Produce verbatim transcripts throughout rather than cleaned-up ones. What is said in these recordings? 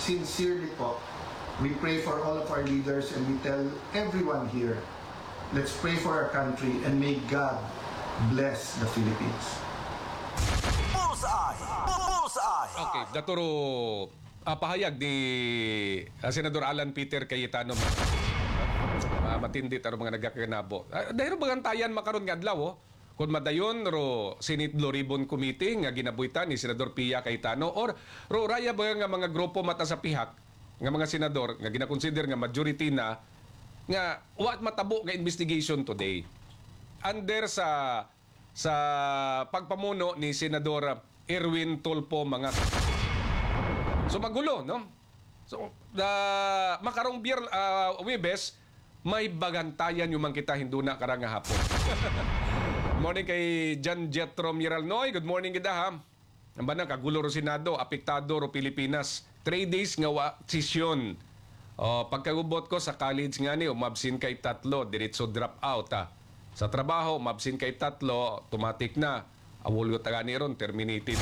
sincerely po, we pray for all of our leaders and we tell everyone here, let's pray for our country and may God bless the Philippines. Bullseye! Bullseye! Okay, daturo uh, pahayag ni uh, Senador Alan Peter Cayetano. Uh, matindi taro mga nagkakanabo. Uh, dahil bagang tayan makaroon nga adlaw, oh. Kung madayon ro Senate Blue Ribbon Committee nga ginabuhitan ni Senador Pia Cayetano or ro raya ba nga mga grupo mata sa pihak nga mga senador nga ginakonsider nga majority na nga what matabo nga investigation today under sa sa pagpamuno ni Senador Erwin Tulfo mga so magulo, no? So the makarong bier uh, Webes may bagantayan yung man kita hinduna karang hapon. Morning kay John Jetro Miralnoy. Good morning kita ha. Ang banang kagulo ro Senado, apektado ro Pilipinas. Three days nga wa sesyon. O, pagkagubot ko sa college nga ni, umabsin kay tatlo, diretso drop out ha. Sa trabaho, umabsin kay tatlo, automatic na. Awulgot taga ni ron, terminated.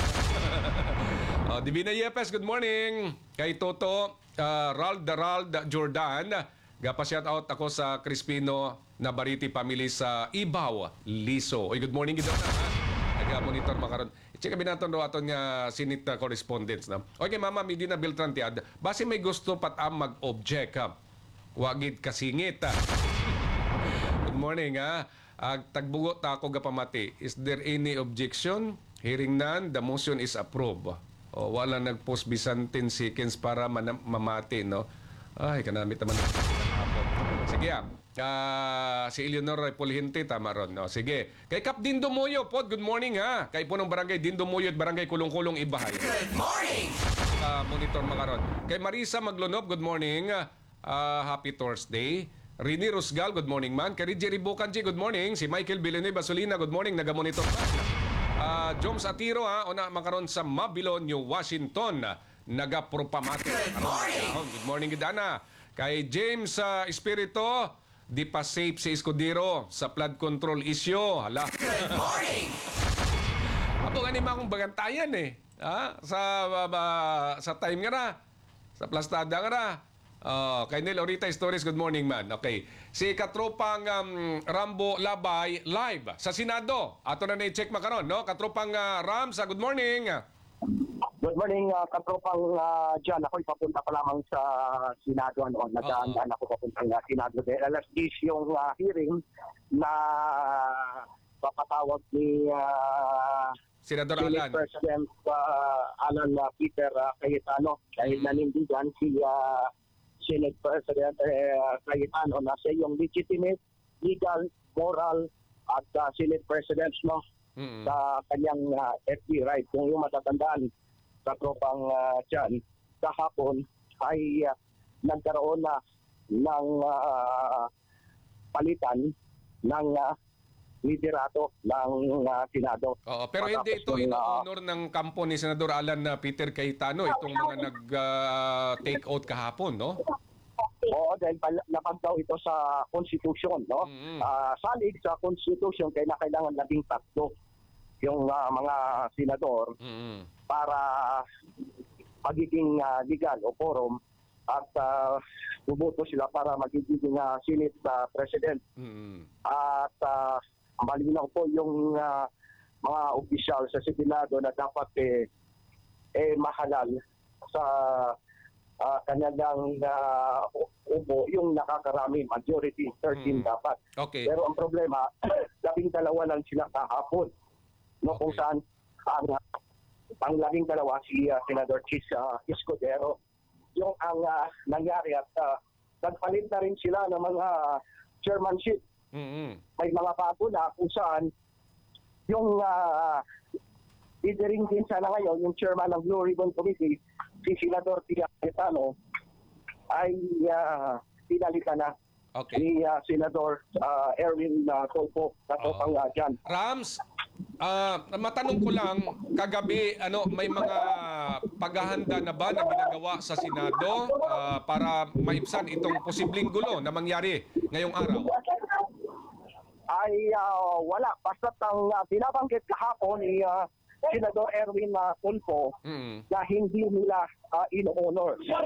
o, Divina Yepes, good morning. Kay Toto, uh, Rald Rald Jordan. Gapa-shout out ako sa Crispino Nabariti family sa Ibaw, Liso. Oy, good morning gid na. Naga-monitor makaron. I-check kami naton do aton nga Senate uh, correspondence na. Okay, Mama Medina Beltran tiad. Base may gusto patam mag-object ha. Wagid kasingit ha. Good morning ha. Ag tagbugo ta ako gapamati. Is there any objection? Hearing none, the motion is approved. O wala nag-post bisan ten seconds para mamati, no? Ay, kanamit naman. Sige ah. Uh, si Eleanor Pulhinte, tama ron. No? Sige. Kay Kap Dindo Moyo, pod, good morning ha. Kay punong barangay Dindo Moyo at barangay Kulong-Kulong Ibahay. Good morning! Uh, monitor makaron. Kay Marisa Maglonob, good morning. Uh, happy Thursday. Rini Rusgal, good morning man. Kay Jerry Bukanji, good morning. Si Michael Villanueva Solina, good morning. Nagamonitor man. Uh, Joms Atiro ha. Una makaron sa Mabilon, New Washington. Nagapropamate. Good morning! Good morning, Gidana. Kay James uh, Espirito, di pa safe si Escudero sa flood control issue. Hala. Good morning! Apo nga ni akong bagantayan eh. Ha? Sa, uh, sa time nga na. Sa plastada nga na. Uh, kay Neil Orita Stories, good morning man. Okay. Si Katropang um, Rambo Labay live sa Senado. Ato na na-check makaron, no? Katropang uh, Rams, uh, good morning. Good morning, uh, katropang uh, dyan. Ako'y papunta pa lamang sa Senado. Ano, nagdaan ako papunta sa Senado. Dahil alas diyes yung uh, hearing na papatawag ni uh, Senador Alan. President uh, Alan uh, Peter uh, Cayetano. Dahil mm-hmm. nanindigan si uh, Senate President uh, Cayetano na siya yung legitimate, legal, moral at uh, Senate President, no? Mm-hmm. Sa kanyang uh, F D right. Kung yung matatandaan sa tropang uh, dyan, kahapon ay uh, nagkaroon na ng uh, palitan ng uh, liderato ng uh, Senado. Oo, pero hindi ito in-honor uh, ng kampo ni Senador Alan na uh, Peter Cayetano, itong mga nag-take uh, out kahapon, no? Oo, dahil napag daw ito sa Constitution, no? Mm-hmm. Uh, salig sa Constitution, kaya na kailangan labing tatlo yung uh, mga senador mm-hmm. para magiging uh, legal o quorum at uh, buboto sila para magiging uh, Senate uh, President. Mm-hmm. At uh, malinaw po yung uh, mga opisyal sa Senado na dapat eh, eh mahalal sa uh, kanilang uh, upo yung nakakarami, majority, thirteen mm-hmm. dapat. Okay. Pero ang problema, labing dalawa lang sila kahapon. No, okay. Kung saan ang ang labing dalawa si uh, Senador Chis uh, Escudero yung ang uh, nangyari at uh, nagpalit na rin sila ng mga chairmanship. Mm-hmm. May mga bago na kung saan yung uh, leadering din sana ngayon yung chairman ng Blue Ribbon Committee si Senador Pia Cayetano ay uh, pinalitan na okay. ni uh, Senador uh, Erwin uh, Tulfo na oh. pang uh, dyan. Rams, Uh, matanong ko lang, kagabi ano may mga paghahanda na ba na ginagawa sa Senado uh, para maibsan itong posibleng gulo na mangyari ngayong araw? Ay uh, wala. Basta ang uh, binabanggit kahapon ni uh, Senador Erwin uh, Tulfo mm-hmm. na hindi nila uh, in-honor